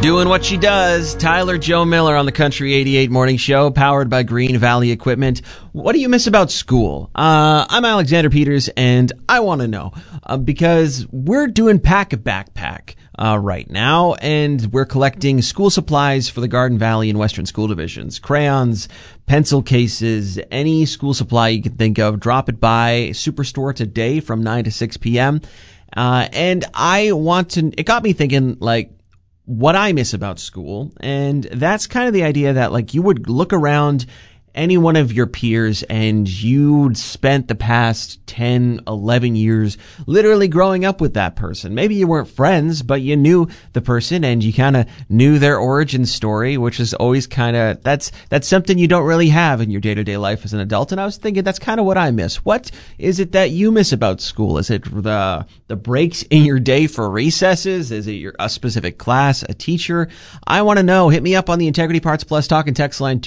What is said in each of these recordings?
Doing what she does. Tyler Joe Miller on the Country 88 Morning Show, powered by Green Valley Equipment. What do you miss about school? I'm Alexander Peters, and I want to know because we're doing Pack a Backpack right now, and we're collecting school supplies for the Garden Valley and Western School Divisions. Crayons, pencil cases, any school supply you can think of. Drop it by Superstore today from 9 to 6 p.m. And it got me thinking, like, what I miss about school, and that's kind of the idea that, like, you would look around any one of your peers and you'd spent the past 10, 11 years literally growing up with that person. Maybe you weren't friends, but you knew the person and you kind of knew their origin story, which is always kind of, that's something you don't really have in your day-to-day life as an adult. And I was thinking that's kind of what I miss. What is it that you miss about school? Is it the breaks in your day for recesses? Is it a specific class, a teacher? I want to know. Hit me up on the Integrity Parts Plus talk and text line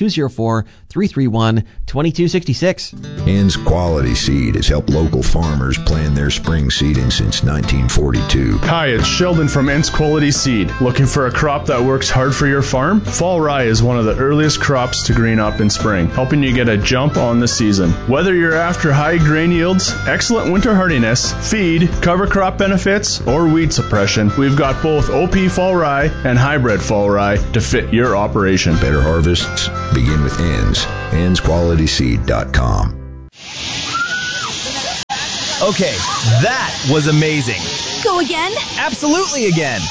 204-331-2266. Ann's Quality Seed has helped local farmers plan their spring seeding since 1942. Hi, it's Sheldon from Ann's Quality Seed. Looking for a crop that works hard for your farm? Fall rye is one of the earliest crops to green up in spring, helping you get a jump on the season. Whether you're after high grain yields, excellent winter hardiness, feed, cover crop benefits, or weed suppression, we've got both OP fall rye and hybrid fall rye to fit your operation. Better harvests begin with Ann's. Ann'sQualitySeed.com. Okay, that was amazing. Go again? Absolutely again.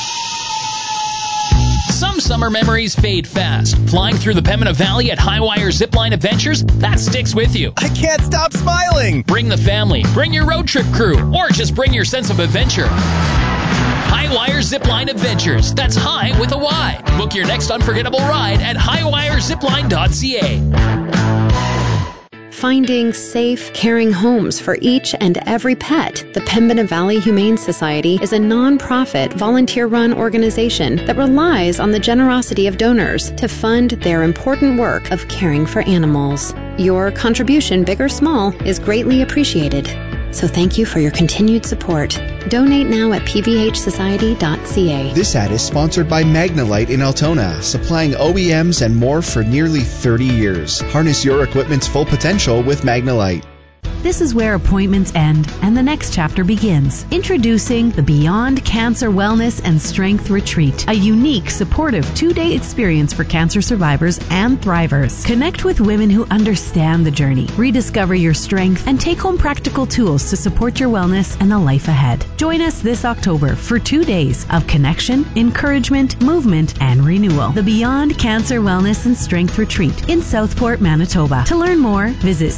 Some summer memories fade fast. Flying through the Pembina Valley at Highwire Zipline Adventures, that sticks with you. I can't stop smiling. Bring the family, bring your road trip crew, or just bring your sense of adventure. Highwire Zipline Adventures. That's high with a Y. Book your next unforgettable ride at highwirezipline.ca. Finding safe, caring homes for each and every pet. The Pembina Valley Humane Society is a non-profit, volunteer-run organization that relies on the generosity of donors to fund their important work of caring for animals. Your contribution, big or small, is greatly appreciated. So thank you for your continued support. Donate now at pvhsociety.ca. This ad is sponsored by Magnalite in Altona, supplying OEMs and more for nearly 30 years. Harness your equipment's full potential with Magnalite. This is where appointments end and the next chapter begins. Introducing the Beyond Cancer Wellness and Strength Retreat, a unique, supportive 2-day experience for cancer survivors and thrivers. Connect with women who understand the journey, rediscover your strength, and take home practical tools to support your wellness and the life ahead. Join us this October for 2 days of connection, encouragement, movement, and renewal. The Beyond Cancer Wellness and Strength Retreat in Southport, Manitoba. To learn more, visit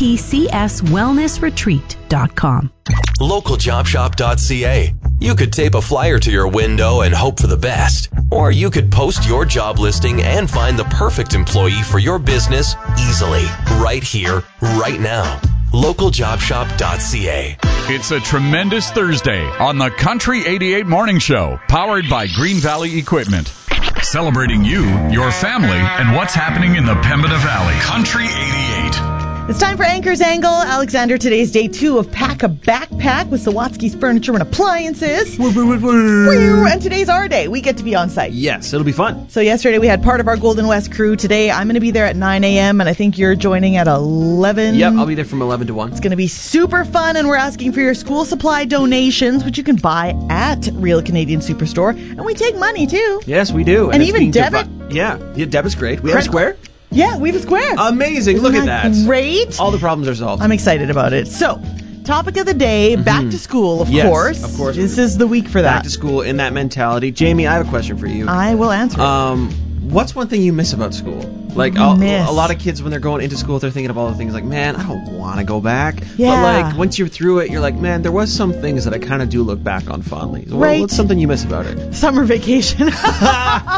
cpcswellnessretreat.com. LocalJobShop.ca. You could tape a flyer to your window and hope for the best. Or you could post your job listing and find the perfect employee for your business easily, right here, right now. LocalJobShop.ca. It's a tremendous Thursday on the Country 88 Morning Show, powered by Green Valley Equipment. Celebrating you, your family, and what's happening in the Pembina Valley. Country 88. It's time for Anchor's Angle. Alexander, today's day 2 of Pack a Backpack with Sawatsky's Furniture and Appliances. And today's our day. We get to be on site. Yes, it'll be fun. So yesterday we had part of our Golden West crew. Today I'm going to be there at 9 a.m. and I think you're joining at 11. Yep, I'll be there from 11 to 1. It's going to be super fun, and we're asking for your school supply donations, which you can buy at Real Canadian Superstore. And we take money, too. Yes, we do. And even debit. Yeah, debit's great. We have a Square. Yeah, we have a Square. Amazing. Isn't Look at that. Great. All the problems are solved. I'm excited about it. So, topic of the day, back to school, of course. Of course. This is the week for that. Back to school in that mentality. Jamie, I have a question for you. I will answer it. What's one thing you miss about school? Like, a lot of kids, when they're going into school, they're thinking of all the things like, man, I don't want to go back. Yeah. But, like, once you're through it, you're like, man, there was some things that I kind of do look back on fondly. Well, right. What's something you miss about it? Summer vacation.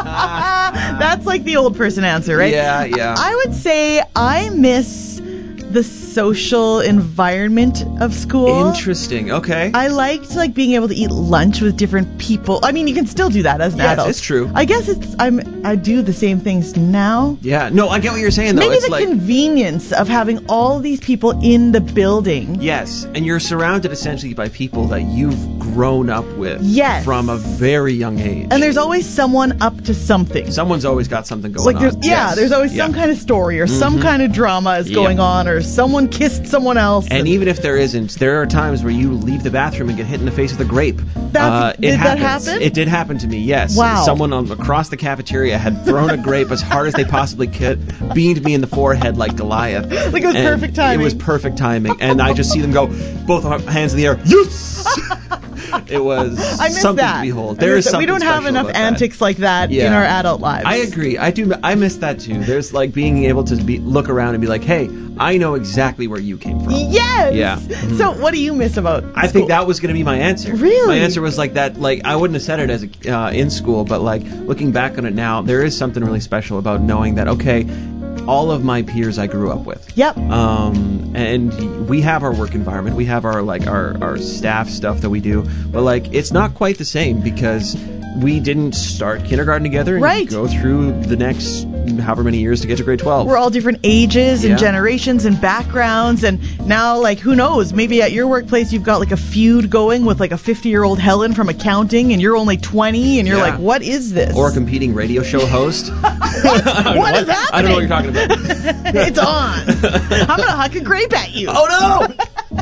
That's like the old person answer, right? Yeah. I would say I miss the social environment of school. Interesting. Okay. I liked like being able to eat lunch with different people. I mean, you can still do that as an adult. It's true. I guess I do the same things now. Yeah. No, I get what you're saying though. Maybe it's the like, convenience of having all these people in the building. Yes, and you're surrounded essentially by people that you've grown up with. Yes. From a very young age. And there's always someone up to something. Someone's always got something going on. There's always some kind of story or some kind of drama is going on, or someone kissed someone else. And even if there isn't, there are times where you leave the bathroom and get hit in the face with a grape. Did that happen? It did happen to me, yes. Wow. Someone across the cafeteria had thrown a grape as hard as they possibly could, beamed me in the forehead like Goliath. Like it was perfect timing. It was perfect timing. And I just see them go, both hands in the air, yes! It was something to behold. There is something we don't have enough antics like that in our adult lives. I agree. I miss that too. There's like being able to look around and be like, hey, I know exactly where you came from. Yes. Yeah. So what do you miss about I think that was going to be my answer. Really? My answer was like that. Like I wouldn't have said it as in school, but like looking back on it now, there is something really special about knowing that all of my peers I grew up with. Yep. And we have our work environment. We have our staff stuff that we do. But like it's not quite the same because we didn't start kindergarten together and go through the next however many years to get to grade 12. We're all different ages and generations and backgrounds, and now like who knows, maybe at your workplace you've got like a feud going with like a 50-year-old Helen from accounting and you're only 20 and you're like, what is this? Or a competing radio show host. What is happening? I don't know what you're talking about. It's on. I'm going to huck a grape at you. Oh no!